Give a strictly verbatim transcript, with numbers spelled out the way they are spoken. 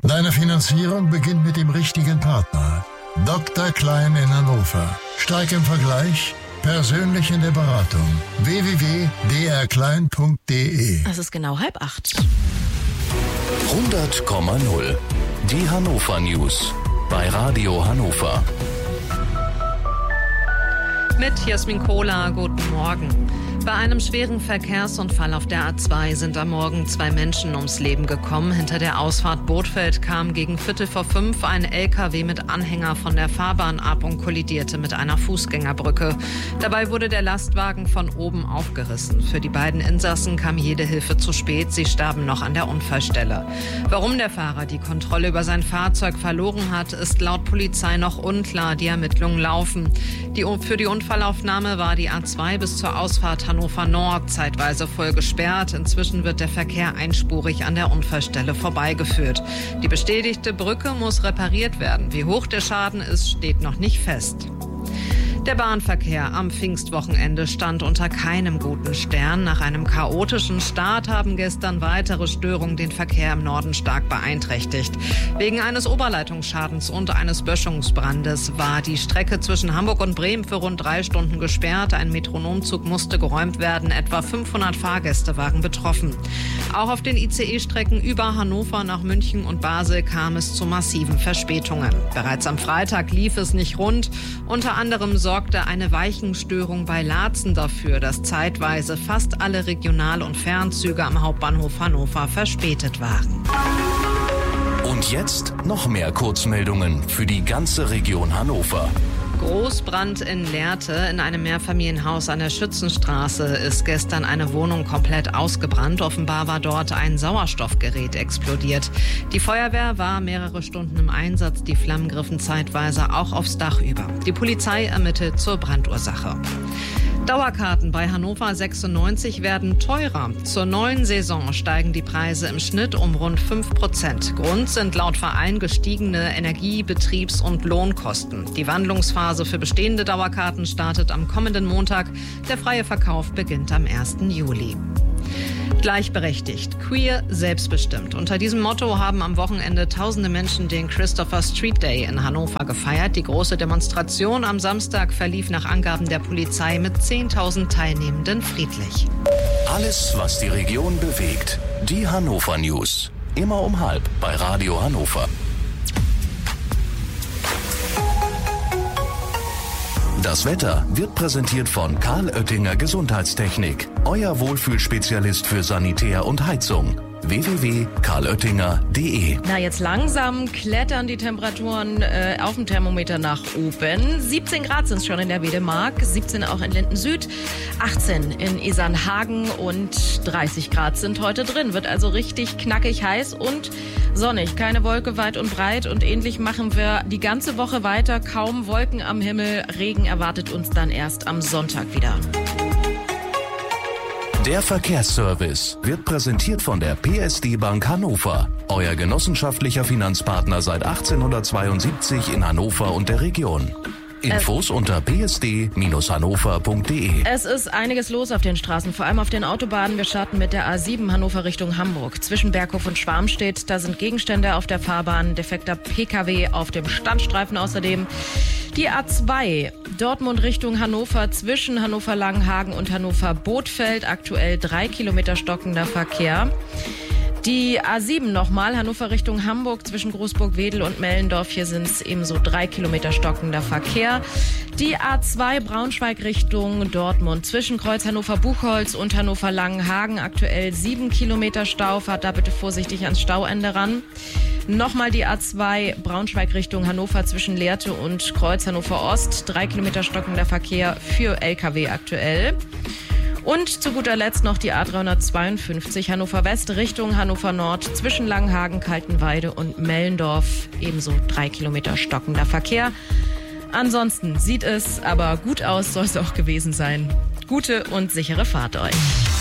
Deine Finanzierung beginnt mit dem richtigen Partner. Doktor Klein in Hannover. Stark im Vergleich, persönlich in der Beratung. w w w punkt d r klein punkt d e. Es ist genau halb acht. hundert Komma null. Die Hannover News bei Radio Hannover. Mit Jasmin Kohler, guten Morgen. Bei einem schweren Verkehrsunfall auf der A zwei sind am Morgen zwei Menschen ums Leben gekommen. Hinter der Ausfahrt Bothfeld kam gegen Viertel vor fünf ein L K W mit Anhänger von der Fahrbahn ab und kollidierte mit einer Fußgängerbrücke. Dabei wurde der Lastwagen von oben aufgerissen. Für die beiden Insassen kam jede Hilfe zu spät. Sie starben noch an der Unfallstelle. Warum der Fahrer die Kontrolle über sein Fahrzeug verloren hat, ist laut Polizei noch unklar. Die Ermittlungen laufen. Die, für die Unfallaufnahme war die A zwei bis zur Ausfahrt Hannover Nord zeitweise voll gesperrt. Inzwischen wird der Verkehr einspurig an der Unfallstelle vorbeigeführt. Die beschädigte Brücke muss repariert werden. Wie hoch der Schaden ist, steht noch nicht fest. Der Bahnverkehr am Pfingstwochenende stand unter keinem guten Stern. Nach einem chaotischen Start haben gestern weitere Störungen den Verkehr im Norden stark beeinträchtigt. Wegen eines Oberleitungsschadens und eines Böschungsbrandes war die Strecke zwischen Hamburg und Bremen für rund drei Stunden gesperrt. Ein Metronomzug musste geräumt werden. Etwa fünfhundert Fahrgäste waren betroffen. Auch auf den I C E-Strecken über Hannover nach München und Basel kam es zu massiven Verspätungen. Bereits am Freitag lief es nicht rund. Unter anderem sorgte eine Weichenstörung bei Laatzen dafür, dass zeitweise fast alle Regional- und Fernzüge am Hauptbahnhof Hannover verspätet waren. Und jetzt noch mehr Kurzmeldungen für die ganze Region Hannover. Großbrand in Lehrte. In einem Mehrfamilienhaus an der Schützenstraße ist gestern eine Wohnung komplett ausgebrannt. Offenbar war dort ein Sauerstoffgerät explodiert. Die Feuerwehr war mehrere Stunden im Einsatz. Die Flammen griffen zeitweise auch aufs Dach über. Die Polizei ermittelt zur Brandursache. Dauerkarten bei Hannover sechsundneunzig werden teurer. Zur neuen Saison steigen die Preise im Schnitt um rund fünf Prozent. Grund sind laut Verein gestiegene Energie-, Betriebs- und Lohnkosten. Die Wandlungsphase für bestehende Dauerkarten startet am kommenden Montag. Der freie Verkauf beginnt am ersten Juli. Gleichberechtigt, queer, selbstbestimmt. Unter diesem Motto haben am Wochenende tausende Menschen den Christopher Street Day in Hannover gefeiert. Die große Demonstration am Samstag verlief nach Angaben der Polizei mit zehntausend Teilnehmenden friedlich. Alles, was die Region bewegt. Die Hannover News. Immer um halb bei Radio Hannover. Das Wetter wird präsentiert von Karl Oettinger Gesundheitstechnik. Euer Wohlfühlspezialist für Sanitär und Heizung. w w w punkt karl oettinger punkt d e. Na, jetzt langsam klettern die Temperaturen äh, auf dem Thermometer nach oben. siebzehn Grad sind es schon in der Wedemark, siebzehn auch in Linden Süd, achtzehn in Isernhagen und dreißig Grad sind heute drin. Wird also richtig knackig heiß und sonnig. Keine Wolke weit und breit und ähnlich machen wir die ganze Woche weiter. Kaum Wolken am Himmel. Regen erwartet uns dann erst am Sonntag wieder. Der Verkehrsservice wird präsentiert von der P S D Bank Hannover. Euer genossenschaftlicher Finanzpartner seit achtzehnhundertzweiundsiebzig in Hannover und der Region. Infos unter p s d Bindestrich hannover punkt d e. Es ist einiges los auf den Straßen, vor allem auf den Autobahnen. Wir starten mit der A sieben Hannover Richtung Hamburg. Zwischen Berghof und Schwarmstedt, da sind Gegenstände auf der Fahrbahn, defekter P K W auf dem Standstreifen außerdem. Die A zwei Dortmund Richtung Hannover, zwischen Hannover Langenhagen und Hannover Bothfeld, aktuell drei Kilometer stockender Verkehr. Die A sieben nochmal, Hannover Richtung Hamburg, zwischen Großburg-Wedel und Mellendorf. Hier sind es ebenso drei Kilometer stockender Verkehr. Die A zwei Braunschweig Richtung Dortmund, zwischen Kreuz Hannover-Buchholz und Hannover-Langenhagen. Aktuell sieben Kilometer Stau. Fahrt da bitte vorsichtig ans Stauende ran. Nochmal die A zwei Braunschweig Richtung Hannover, zwischen Lehrte und Kreuz Hannover-Ost. Drei Kilometer stockender Verkehr für L K W aktuell. Und zu guter Letzt noch die A dreihundertzweiundfünfzig Hannover West Richtung Hannover Nord, zwischen Langenhagen, Kaltenweide und Mellendorf. Ebenso drei Kilometer stockender Verkehr. Ansonsten sieht es aber gut aus, soll es auch gewesen sein. Gute und sichere Fahrt euch.